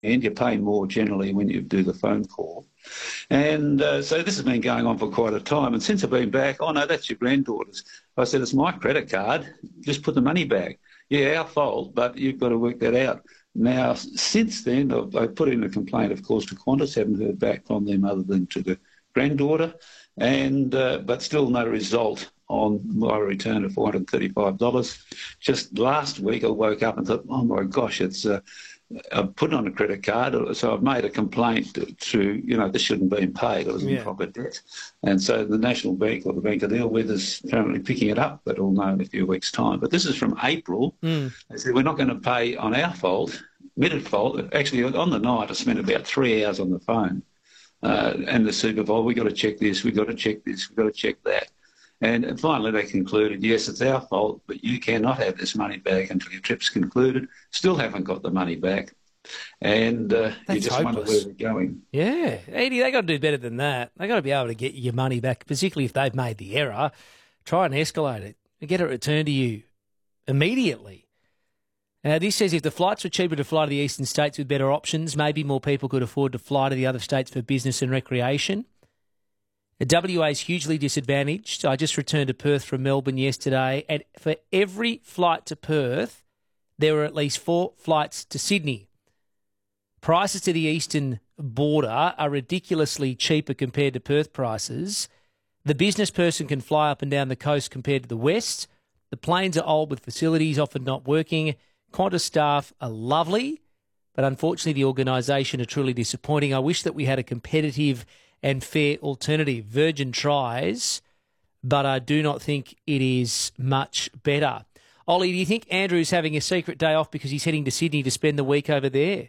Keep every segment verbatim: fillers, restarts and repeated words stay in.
and you pay more generally when you do the phone call. And uh, so this has been going on for quite a time. And since I've been back, oh, no, that's your granddaughter's. I said, it's my credit card. Just put the money back. Yeah, our fault, but you've got to work that out. Now, since then, I've, I've put in a complaint, of course, to Qantas. Haven't heard back from them other than to the granddaughter, and uh, but still no result on my return of four hundred thirty-five dollars. Just last week, I woke up and thought, oh, my gosh, it's... Uh, I've put on a credit card, so I've made a complaint to, to you know, this shouldn't be paid. It was in yeah. proper debt. And so the National Bank, or the bank I deal with, is currently picking it up, but we'll know in a few weeks' time. But this is from April. Mm. They said, we're not going to pay on our fault, admitted fault. Actually, on the night, I spent about three hours on the phone. Uh, and the supervisor, we've got to check this, we've got to check this, we've got to check that. And finally they concluded, yes, it's our fault, but you cannot have this money back until your trip's concluded. Still haven't got the money back. And uh, you just hopeless. wonder where we're going. Yeah. Edie, they got to do better than that. They got to be able to get your money back, particularly if they've made the error. Try and escalate it and get it returned to you immediately. Now, this says if the flights were cheaper to fly to the eastern states with better options, maybe more people could afford to fly to the other states for business and recreation. W A is hugely disadvantaged. I just returned to Perth from Melbourne yesterday, and for every flight to Perth, there were at least four flights to Sydney. Prices to the eastern border are ridiculously cheaper compared to Perth prices. The business person can fly up and down the coast compared to the west. The planes are old with facilities often not working. Qantas staff are lovely, but unfortunately the organisation are truly disappointing. I wish that we had a competitive and fair alternative. Virgin tries, but I do not think it is much better. Ollie, do you think Andrew's having a secret day off because he's heading to Sydney to spend the week over there?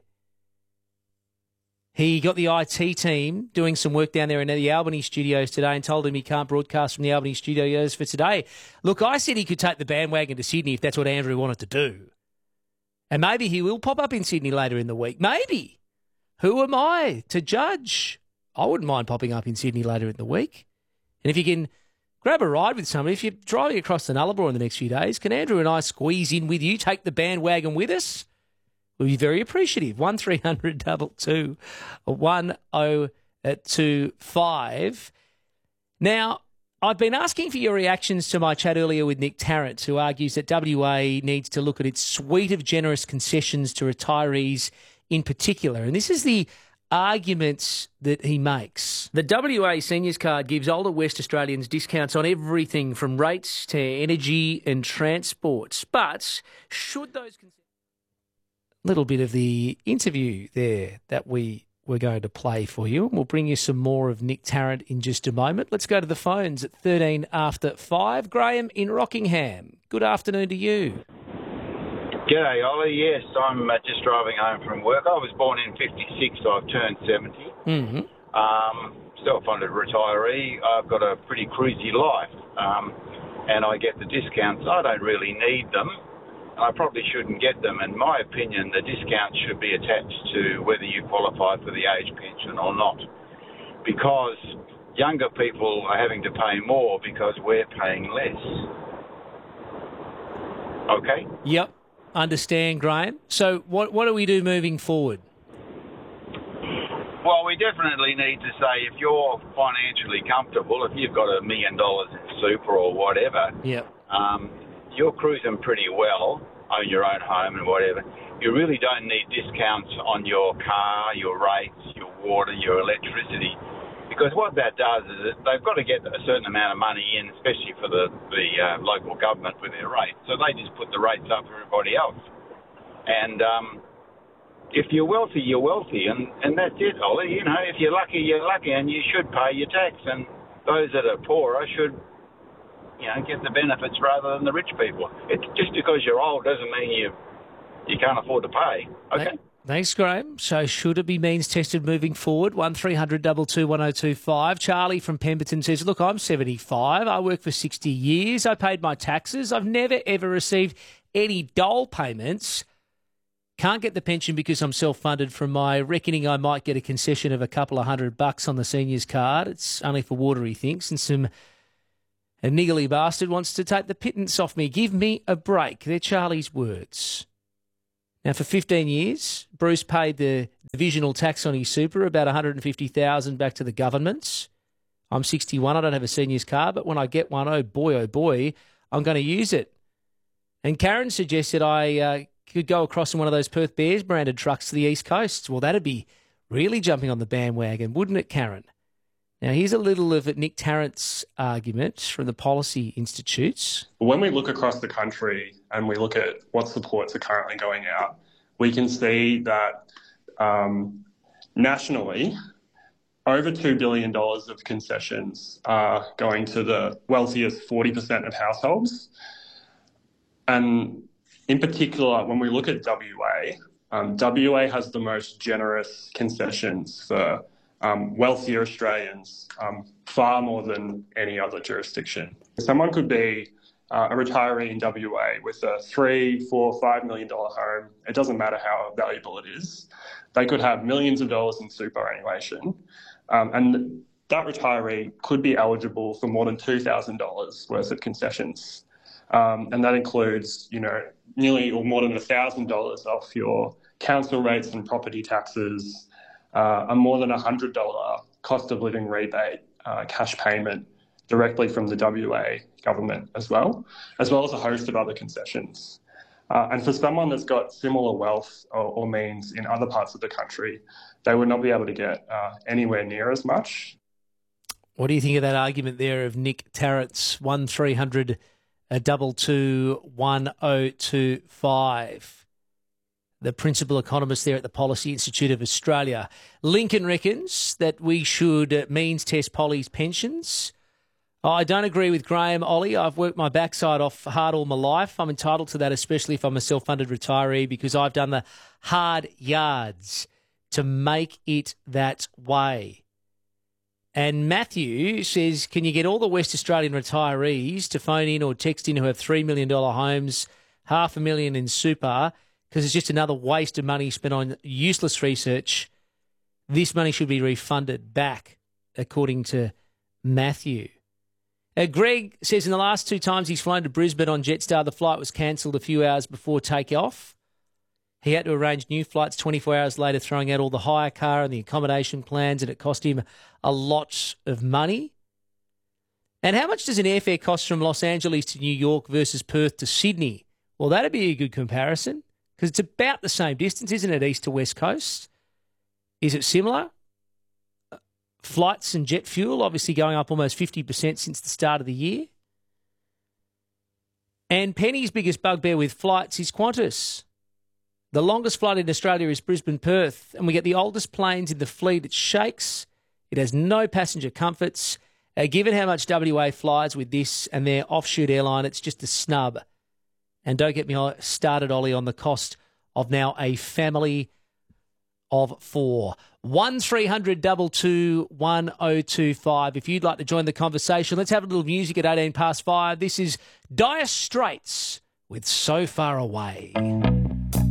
He got the I T team doing some work down there in the Albany studios today and told him he can't broadcast from the Albany studios for today. Look, I said he could take the bandwagon to Sydney if that's what Andrew wanted to do. And maybe he will pop up in Sydney later in the week. Maybe. Who am I to judge? I wouldn't mind popping up in Sydney later in the week. And if you can grab a ride with somebody, if you're driving across the Nullarbor in the next few days, can Andrew and I squeeze in with you, take the bandwagon with us? We'll be very appreciative. one three hundred two two one oh two five. Now, I've been asking for your reactions to my chat earlier with Nick Tarrant, who argues that W A needs to look at its suite of generous concessions to retirees in particular. And this is the arguments that he makes. The W A Seniors Card gives older West Australians discounts on everything from rates to energy and transport. But should those... A little bit of the interview there that we were going to play for you. We'll bring you some more of Nick Tarrant in just a moment. Let's go to the phones at thirteen after five. Graham in Rockingham. Good afternoon to you. G'day, Ollie. Yes, I'm uh, just driving home from work. I was born in fifty-six, so I've turned seventy. Mm-hmm. Um, self-funded retiree. I've got a pretty cruisy life, um, and I get the discounts. I don't really need them. I probably shouldn't get them. In my opinion, the discounts should be attached to whether you qualify for the age pension or not, because younger people are having to pay more because we're paying less. Okay? Yep. Understand, Graham. So what what do we do moving forward? Well, we definitely need to say if you're financially comfortable, if you've got a million dollars in super or whatever, yep. um, you're cruising pretty well, own your own home and whatever. You really don't need discounts on your car, your rates, your water, your electricity, because what that does is that they've got to get a certain amount of money in, especially for the, the uh, local government with their rates. So they just put the rates up for everybody else. And um, if you're wealthy, you're wealthy, and, and that's it, Ollie. You know, if you're lucky, you're lucky, and you should pay your tax. And those that are poorer should, you know, get the benefits rather than the rich people. It's just because you're old doesn't mean you you can't afford to pay. Okay. Thanks, Graham. So should it be means tested moving forward? one three hundred two two one oh two five. Charlie from Pemberton says, look, I'm seventy-five. I worked for sixty years. I paid my taxes. I've never, ever received any dole payments. Can't get the pension because I'm self-funded. From my reckoning, I might get a concession of a couple of hundred bucks on the seniors card. It's only for water, he thinks, and some... A niggly bastard wants to take the pittance off me. Give me a break. They're Charlie's words. Now, for fifteen years, Bruce paid the divisional tax on his super, about one hundred fifty thousand dollars back to the government. I'm sixty-one, I don't have a senior's car, but when I get one, oh boy, oh boy, I'm going to use it. And Karen suggested I uh, could go across in one of those Perth Bears branded trucks to the East Coast. Well, that'd be really jumping on the bandwagon, wouldn't it, Karen? Now, here's a little of Nick Tarrant's argument from the Policy Institute. When we look across the country and we look at what supports are currently going out, we can see that um, nationally, over two billion dollars of concessions are going to the wealthiest forty percent of households. And in particular, when we look at W A, um, W A has the most generous concessions for um, wealthier Australians, um, far more than any other jurisdiction. Someone could be uh, a retiree in W A with a three, four, five million dollar home. It doesn't matter how valuable it is. They could have millions of dollars in superannuation, um, and that retiree could be eligible for more than two thousand dollars worth of concessions. Um, and that includes, you know, nearly or more than one thousand dollars off your council rates and property taxes, uh, a more than one hundred dollars cost of living rebate, uh, cash payment directly from the W A government as well, as well as a host of other concessions. Uh, and for someone that's got similar wealth or, or means in other parts of the country, they would not be able to get uh, anywhere near as much. What do you think of that argument there of Nick Tarrant's one three hundred double two one oh two five? The principal economist there at the Policy Institute of Australia. Lincoln reckons that we should means test Polly's pensions. I don't agree with Graham, Ollie. I've worked my backside off hard all my life. I'm entitled to that, especially if I'm a self-funded retiree, because I've done the hard yards to make it that way. And Matthew says, can you get all the West Australian retirees to phone in or text in who have three million dollars homes, half a million in super, because it's just another waste of money spent on useless research. This money should be refunded back, according to Matthew. Uh, Greg says in the last two times he's flown to Brisbane on Jetstar, the flight was cancelled a few hours before takeoff. He had to arrange new flights twenty-four hours later, throwing out all the hire car and the accommodation plans, and it cost him a lot of money. And how much does an airfare cost from Los Angeles to New York versus Perth to Sydney? Well, that'd be a good comparison, because it's about the same distance, isn't it, east to west coast? Is it similar? Flights and jet fuel obviously going up almost fifty percent since the start of the year. And Penny's biggest bugbear with flights is Qantas. The longest flight in Australia is Brisbane-Perth, and we get the oldest planes in the fleet. It shakes. It has no passenger comforts. Uh, given how much W A flies with this and their offshoot airline, it's just a snub. And don't get me started, Ollie, on the cost of now a family of four. one three hundred two two one oh two five. If you'd like to join the conversation, let's have a little music at eighteen past five. This is Dire Straits with So Far Away.